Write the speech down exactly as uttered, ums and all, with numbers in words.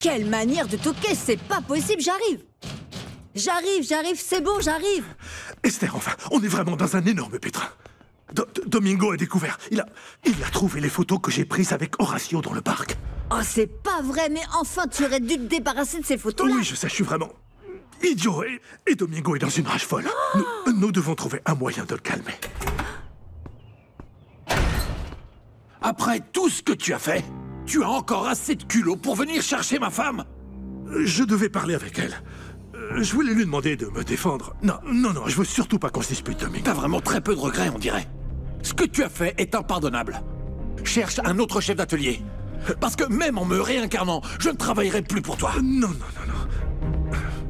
Quelle manière de toquer, c'est pas possible, j'arrive. J'arrive, j'arrive, c'est bon, j'arrive. Esther, enfin, on est vraiment dans un énorme pétrin. Do- Do- Domingo a découvert. Il a, il a trouvé les photos que j'ai prises avec Horacio dans le parc. Oh, c'est pas vrai, mais enfin, tu aurais dû te débarrasser de ces photos-là. Oui, je sais, je suis vraiment idiot. Et, et Domingo est dans une rage folle. Oh nous, nous devons trouver un moyen de le calmer. Après tout ce que tu as fait, tu as encore assez de culot pour venir chercher ma femme? Je devais parler avec elle. Euh, Je voulais lui demander de me défendre. Non, non, non, je veux surtout pas qu'on se dispute, Domingo. T'as vraiment très peu de regrets, on dirait. Ce que tu as fait est impardonnable. Cherche un autre chef d'atelier. Parce que même en me réincarnant, je ne travaillerai plus pour toi. Non, non, non.